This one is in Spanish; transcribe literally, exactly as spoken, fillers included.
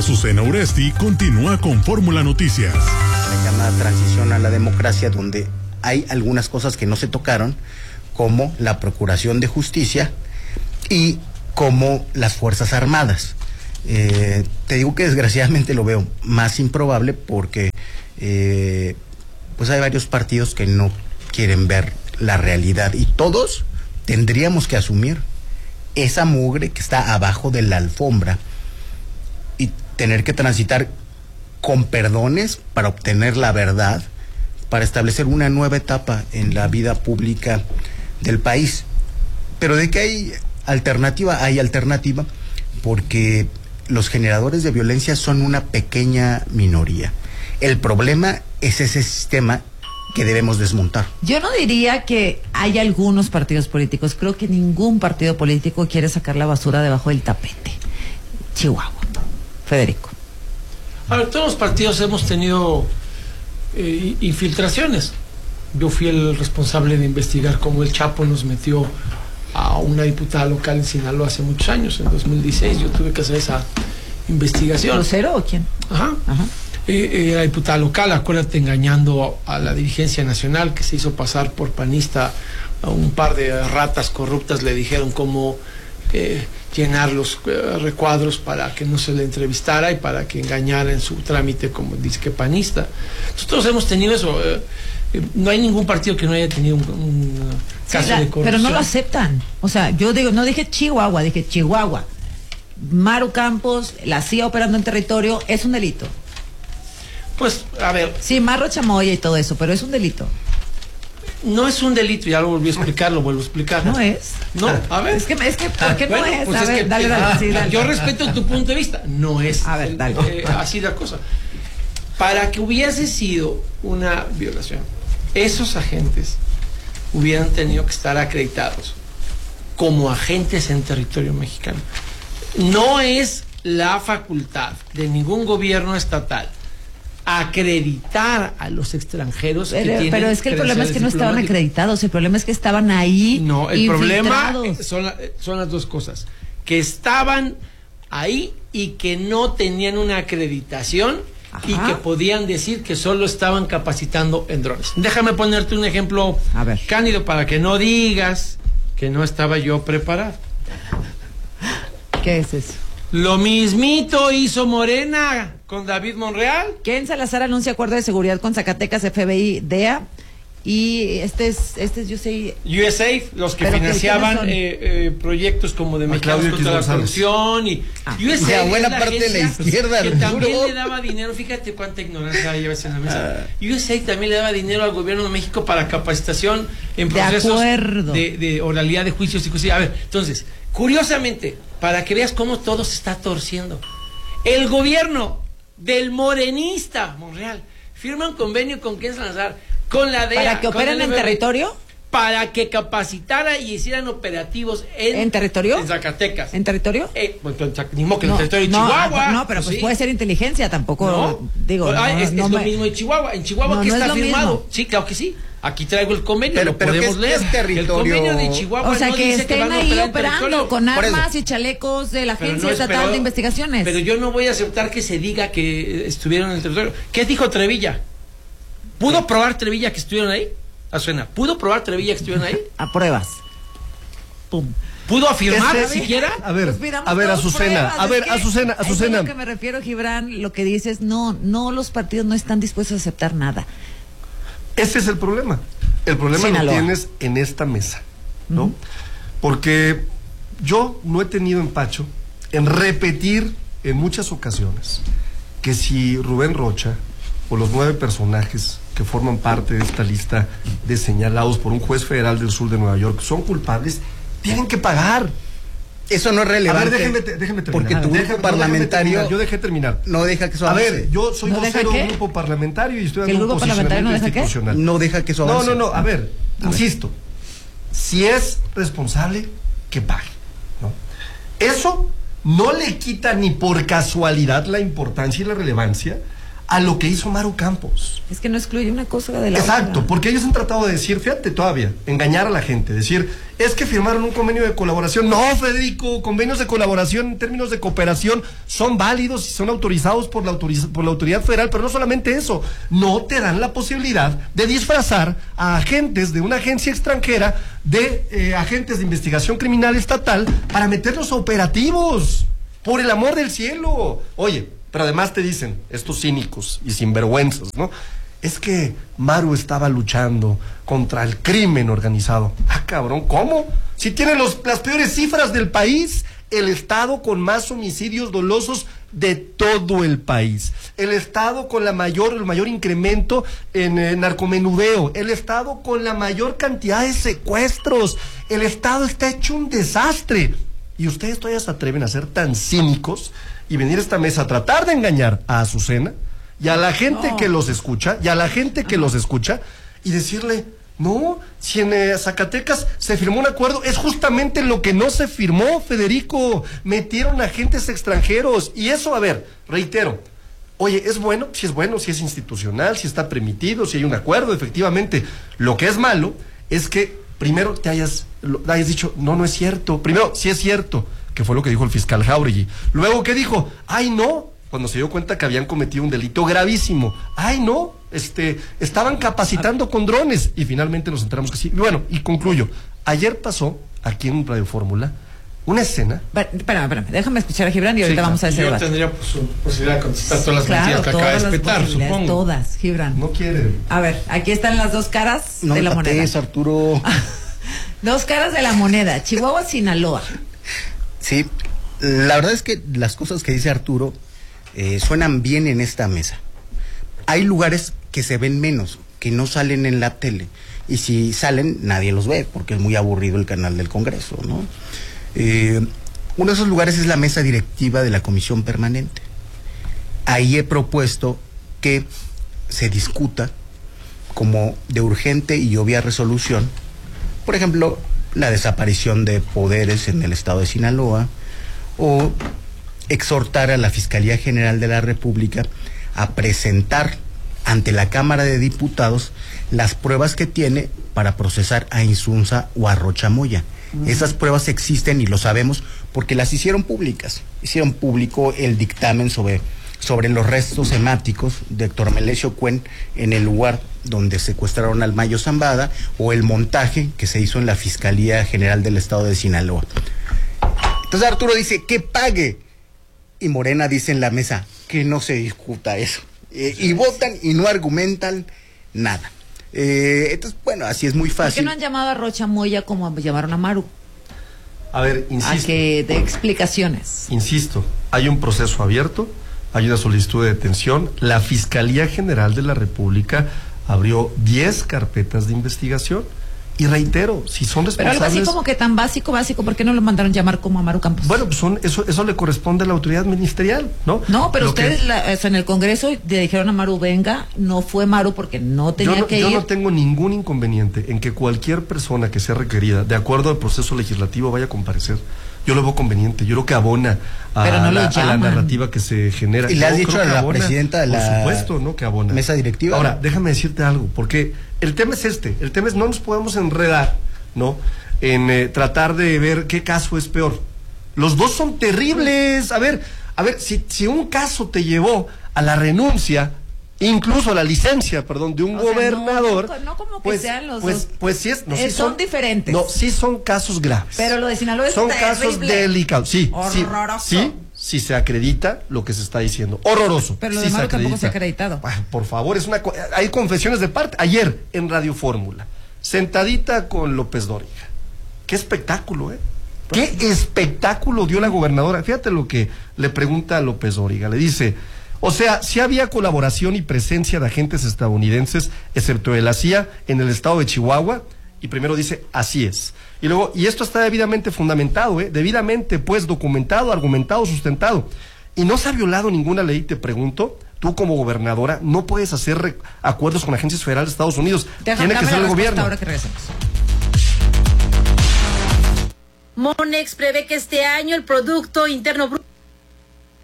Azucena Uresti continúa con Fórmula Noticias. La llamada transición a la democracia, donde hay algunas cosas que no se tocaron, como la Procuración de Justicia y como las Fuerzas Armadas. Eh, te digo que desgraciadamente lo veo más improbable porque eh, pues hay varios partidos que no quieren ver la realidad y todos tendríamos que asumir esa mugre que está abajo de la alfombra y tener que transitar con perdones para obtener la verdad, para establecer una nueva etapa en la vida pública del país. Pero de que hay alternativa, hay alternativa, porque los generadores de violencia son una pequeña minoría. El problema es ese sistema que debemos desmontar. Yo no diría que hay algunos partidos políticos, creo que ningún partido político quiere sacar la basura debajo del tapete. Chihuahua. Federico. A ver, todos los partidos hemos tenido eh, infiltraciones. Yo fui el responsable de investigar cómo el Chapo nos metió a una diputada local en Sinaloa hace muchos años, en dos mil dieciséis. Yo tuve que hacer esa investigación. ¿Lucero o quién? Ajá. Ajá. Eh, eh, la diputada local, acuérdate, engañando a, a la dirigencia nacional, que se hizo pasar por panista. A un par de ratas corruptas le dijeron cómo eh, llenar los eh, recuadros para que no se le entrevistara y para que engañara en su trámite como disque panista. Nosotros hemos tenido eso. Eh, eh, no hay ningún partido que no haya tenido un, un caso sí, la, de corrupción. Pero no lo aceptan. O sea, yo digo, no dije Chihuahua, dije Chihuahua. Maru Campos, la C I A operando en territorio, es un delito. Pues, a ver. Sí, Marro Chamoya y todo eso, pero es un delito. No es un delito, ya lo volví a explicar, lo vuelvo a explicar. No es. No, a ver. Es que, es que ¿por qué bueno, no es? Pues a es ver, que, dale, dale, ah, sí, dale. Yo respeto tu punto de vista. No es. A ver, dale. Eh, así la cosa. Para que hubiese sido una violación, esos agentes hubieran tenido que estar acreditados como agentes en territorio mexicano. No es la facultad de ningún gobierno estatal acreditar a los extranjeros pero, que tienen pero es que el problema es que no estaban acreditados, el problema es que estaban ahí. No, el infiltrados. problema son, la, son las dos cosas, que estaban ahí y que no tenían una acreditación. Ajá. Y que podían decir que solo estaban capacitando en drones. Déjame ponerte un ejemplo a ver. Cándido, para que no digas que no estaba yo preparado. ¿Qué es eso? Lo mismito hizo Morena con David Monreal. Ken Salazar anuncia acuerdo de seguridad con Zacatecas, F B I, D E A. Y este es, este es U S A I D. U S A I D, los que financiaban eh, eh, proyectos como de Mexicanos contra la corrupción y ah, U S A I D, buena parte de la izquierda, que también le daba dinero. Fíjate cuánta ignorancia hay a veces en la mesa. Ah. U S A I D también le daba dinero al gobierno de México para capacitación en procesos de, de, de oralidad de juicios y cosas. A ver, entonces, curiosamente, para que veas cómo todo se está torciendo, el gobierno del morenista Monreal firma un convenio con Ken Salazar, con la D E A, ¿para que operen en territorio? Para que capacitara y hicieran operativos en... ¿En territorio? En Zacatecas. ¿En territorio? Eh, pues, ni modo que no, en territorio de no, Chihuahua. No, pero pues sí. puede ser inteligencia, tampoco, no. digo... Ah, no, es, no es me... lo mismo en Chihuahua. En Chihuahua, no, ¿qué no está firmado? Mismo. Sí, claro que sí. Aquí traigo el convenio, pero, lo pero podemos ¿qué, leer. ¿qué es territorio? El convenio de Chihuahua o sea, no que dice estén que van ahí a operando con armas y chalecos de la Agencia no Estatal pero, de Investigaciones. Pero yo no voy a aceptar que se diga que estuvieron en el territorio. ¿Qué dijo Trevilla? ¿Pudo sí. probar Trevilla que estuvieron ahí? Azucena, ¿pudo probar Trevilla que estuvieron ahí? A pruebas. Pum. ¿Pudo afirmar siquiera? A ver, pues a ver, Azucena, a ver, es Azucena, Azucena. Es a lo que me refiero, Gibran, lo que dices, no, no, los partidos no están dispuestos a aceptar nada. Ese es el problema. El problema Sinaloa. Lo tienes en esta mesa, ¿no? Uh-huh. Porque yo no he tenido empacho en repetir en muchas ocasiones que si Rubén Rocha o los nueve personajes que forman parte de esta lista de señalados por un juez federal del sur de Nueva York son culpables, tienen que pagar. Eso no es relevante. A ver, déjeme, déjeme terminar. Porque tu grupo déjeme, parlamentario... No yo dejé terminar. No deja que eso avance. A avance. ver, yo soy ¿No vocero de un grupo parlamentario y estoy dando un posicionamiento no institucional. Qué? No deja que eso avance. No, no, no, a ver, a insisto. Ver. Si es responsable, que pague, ¿no? Eso no le quita ni por casualidad la importancia y la relevancia a lo que hizo Maru Campos. Es que no excluye una cosa de la otra. Exacto, porque ellos han tratado de decir, fíjate todavía, engañar a la gente, decir, es que firmaron un convenio de colaboración. No, Federico, convenios de colaboración en términos de cooperación son válidos y son autorizados por la, autoriz por la autoridad federal, pero no solamente eso, no te dan la posibilidad de disfrazar a agentes de una agencia extranjera de eh, agentes de investigación criminal estatal para meterlos a operativos. Por el amor del cielo. Oye, pero además te dicen, estos cínicos y sinvergüenzas, ¿no? Es que Maru estaba luchando contra el crimen organizado. Ah, cabrón, ¿cómo? Si tiene los, las peores cifras del país, el estado con más homicidios dolosos de todo el país, el estado con la mayor, el mayor incremento en eh, narcomenudeo, el estado con la mayor cantidad de secuestros, el estado está hecho un desastre. Y ustedes todavía se atreven a ser tan cínicos y venir a esta mesa a tratar de engañar a Azucena y a la gente no. que los escucha, y a la gente que los escucha, y decirle, no, si en eh, Zacatecas se firmó un acuerdo, es justamente lo que no se firmó, Federico. Metieron agentes extranjeros, y eso, a ver, reitero, oye, es bueno, si es bueno, si es institucional, si está permitido, si hay un acuerdo, efectivamente. Lo que es malo es que primero te hayas, lo, hayas dicho, no, no es cierto. Primero, sí es cierto, que fue lo que dijo el fiscal Jáuregui. Luego, ¿qué dijo? Ay, no, cuando se dio cuenta que habían cometido un delito gravísimo. Ay, no, este, estaban capacitando con drones. Y finalmente nos enteramos que sí. Y bueno, y concluyo. Ayer pasó, aquí en Radio Fórmula, una escena. Espérame, espérame, déjame escuchar a Gibran y ahorita sí, vamos a ese yo debate. Yo tendría pues, su posibilidad de contestar todas las claro, mentiras que acaba de espetar, supongo. Todas, Gibran. No quiere. A ver, aquí están las dos caras no de la patees, moneda. Arturo. Dos caras de la moneda, Chihuahua, Sinaloa. Sí, la verdad es que las cosas que dice Arturo eh, suenan bien en esta mesa. Hay lugares que se ven menos, que no salen en la tele, y si salen nadie los ve porque es muy aburrido el canal del Congreso, ¿no? Eh, uno de esos lugares es la mesa directiva de la Comisión Permanente. Ahí he propuesto que se discuta como de urgente y obvia resolución, por ejemplo, la desaparición de poderes en el estado de Sinaloa, o exhortar a la Fiscalía General de la República a presentar ante la Cámara de Diputados las pruebas que tiene para procesar a Insunza o a Rocha Moya. Uh-huh. Esas pruebas existen y lo sabemos porque las hicieron públicas. Hicieron público el dictamen sobre, sobre los restos hemáticos de Héctor Melesio Cuen en el lugar donde secuestraron al Mayo Zambada, o el montaje que se hizo en la Fiscalía General del Estado de Sinaloa. Entonces Arturo dice que pague, y Morena dice en la mesa que no se discuta eso. Eh, y votan y no argumentan nada. Eh, entonces, bueno, así es muy fácil. ¿Por qué no han llamado a Rocha Moya como llamaron a Maru? A ver, insisto. A que dé explicaciones. Insisto, hay un proceso abierto, hay una solicitud de detención. La Fiscalía General de la República abrió diez carpetas de investigación. Y reitero, si son responsables... Pero algo así como que tan básico, básico, ¿por qué no lo mandaron llamar como a Maru Campos? Bueno, pues son, eso, eso le corresponde a la autoridad ministerial, ¿no? No, pero lo ustedes que... la, o sea, en el Congreso le dijeron a Maru, venga, no fue Maru porque no tenía yo no, que yo ir. Yo no tengo ningún inconveniente en que cualquier persona que sea requerida, de acuerdo al proceso legislativo, vaya a comparecer. Yo lo veo conveniente, yo creo que abona a, no la, a la narrativa que se genera. Y le has yo dicho a la abona, presidenta de la por supuesto, ¿no? Que abona. Mesa directiva. Ahora, déjame decirte algo, porque el tema es este, el tema es no nos podemos enredar, ¿no? En eh, tratar de ver qué caso es peor. Los dos son terribles. A ver, a ver, si, si un caso te llevó a la renuncia, incluso a la licencia, perdón, de un o gobernador, sea, no, no como que pues, sean los pues, dos. Pues sí es, no, eh, sí son, son diferentes. No, sí son casos graves. Pero lo de Sinaloa es son terrible. casos delicados. Sí, horroroso. Sí, sí, sí se acredita lo que se está diciendo. Horroroso. Pero lo sí de Maru se tampoco se ha acreditado. Ah, por favor, es una hay confesiones de parte. Ayer en Radio Fórmula, sentadita con López Dóriga. Qué espectáculo, ¿eh? Qué espectáculo dio la gobernadora. Fíjate lo que le pregunta a López Dóriga. Le dice, o sea, si había colaboración y presencia de agentes estadounidenses, excepto de la C I A, en el estado de Chihuahua. Y primero dice, así es. Y luego, y esto está debidamente fundamentado, ¿eh? Debidamente, pues, documentado, argumentado, sustentado. Y no se ha violado ninguna ley, te pregunto. Tú como gobernadora no puedes hacer acuerdos con agencias federales de Estados Unidos. Deja, Tiene que ser el gobierno. Ahora que regresemos. Monex prevé que este año el Producto Interno Bruto